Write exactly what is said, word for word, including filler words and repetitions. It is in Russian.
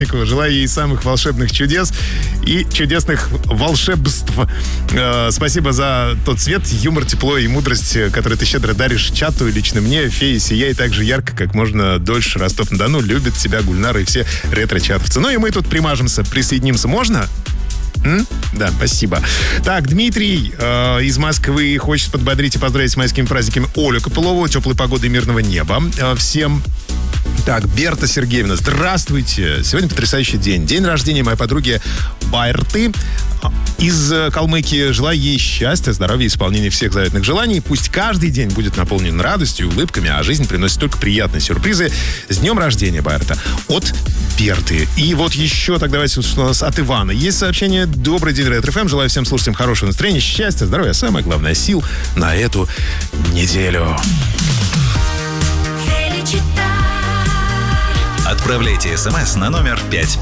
Желаю ей самых волшебных чудес и чудесных волшебств. Э, спасибо за тот свет, юмор, тепло и мудрость, который ты щедро даришь чату и лично мне. Фея, сияй так же ярко, как можно дольше. Ростов-на-Дону любит тебя, Гульнара и все ретро-чатовцы. Ну и мы тут примажемся, присоединимся. Можно? М? Да, спасибо. Так, Дмитрий э, из Москвы хочет подбодрить и поздравить с майскими праздниками Олю Копылову. Теплой погоды и мирного неба э, всем. Так, Берта Сергеевна, здравствуйте. Сегодня потрясающий день. День рождения моей подруги Байрты из Калмыкии. Желаю ей счастья, здоровья и исполнения всех заветных желаний. Пусть каждый день будет наполнен радостью, улыбками, а жизнь приносит только приятные сюрпризы. С днем рождения, Байрта. От Берты. И вот еще, так давайте, что у нас от Ивана. Есть сообщение. Добрый день, Ретро-ФМ. Желаю всем слушателям хорошего настроения, счастья, здоровья, самое главное, сил на эту неделю. Отправляйте смс на номер пять.